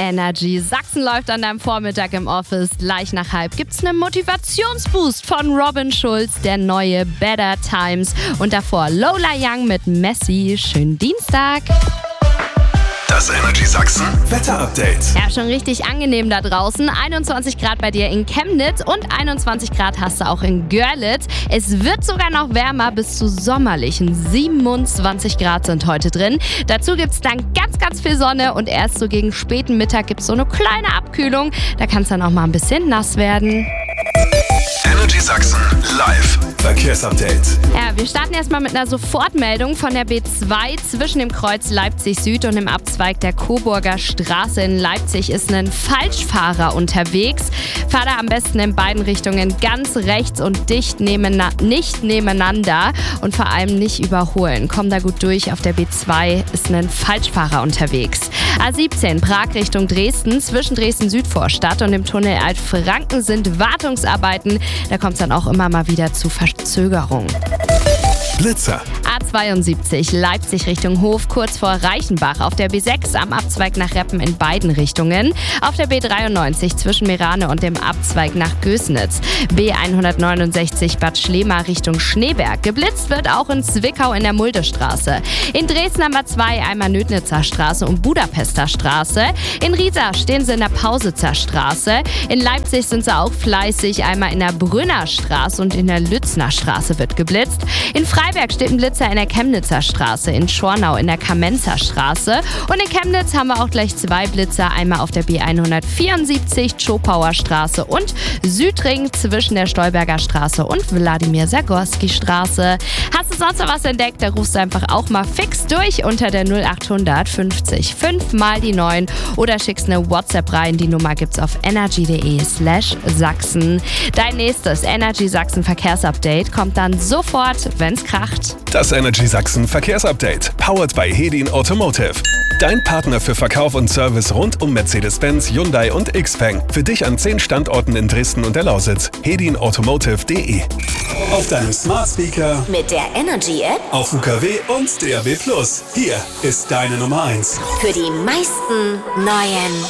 Energy Sachsen läuft an deinem Vormittag im Office. Gleich nach halb gibt's einen Motivationsboost von Robin Schulz, der neue Better Times. Und davor Lola Young mit Messi. Schönen Dienstag. Das Energy Sachsen Wetter-Update. Ja, schon richtig angenehm da draußen. 21 Grad bei dir in Chemnitz und 21 Grad hast du auch in Görlitz. Es wird sogar noch wärmer, bis zu sommerlichen 27 Grad sind heute drin. Dazu gibt's dann ganz viel Sonne und erst so gegen späten Mittag gibt's so eine kleine Abkühlung. Da kann es dann auch mal ein bisschen nass werden. Energy Sachsen live Verkehrsupdate. Ja, wir starten erstmal mit einer Sofortmeldung von der B2 zwischen dem Kreuz Leipzig Süd und dem Abzweig der Coburger Straße in Leipzig ist ein Falschfahrer unterwegs. Fahr da am besten in beiden Richtungen ganz rechts und nicht nebeneinander und vor allem nicht überholen. Komm da gut durch, auf der B2 ist ein Falschfahrer unterwegs. A17 Prag Richtung Dresden, zwischen Dresden-Südvorstadt und dem Tunnel Altfranken sind Wartungsarbeiten. Da kommt es dann auch immer mal wieder zu Verzögerungen. Blitzer. A72 Leipzig Richtung Hof, kurz vor Reichenbach. Auf der B6 am Abzweig nach Reppen in beiden Richtungen. Auf der B93 zwischen Merane und dem Abzweig nach Gößnitz. B169 Bad Schlema Richtung Schneeberg. Geblitzt wird auch in Zwickau in der Muldestraße. In Dresden am A2 einmal Nödnitzer Straße und Budapester Straße. In Riesa stehen sie in der Pausitzer Straße. In Leipzig sind sie auch fleißig. Einmal in der Brünner Straße und in der Lützner Straße wird geblitzt. In Freiberg steht ein Blitzer in der Chemnitzer Straße, in Schornau in der Kamenzer Straße und in Chemnitz haben wir auch gleich zwei Blitzer, einmal auf der B174 Tschopauer Straße und Südring zwischen der Stolberger Straße und Wladimir-Sagorski Straße. Hast du sonst noch was entdeckt, da rufst du einfach auch mal fix durch unter der 0800 50 5 mal die 9 oder schickst eine WhatsApp rein, die Nummer gibt's auf energy.de/Sachsen. Dein nächstes Energy Sachsen Verkehrsupdate kommt dann sofort, wenn's kracht. Das Energy Sachsen Verkehrsupdate. Powered by Hedin Automotive. Dein Partner für Verkauf und Service rund um Mercedes-Benz, Hyundai und Xpeng. Für dich an 10 Standorten in Dresden und der Lausitz. hedinautomotive.de. Auf deinem Smart Speaker, mit der Energy App, auf UKW und DAB+. Hier ist deine Nummer 1. für die meisten neuen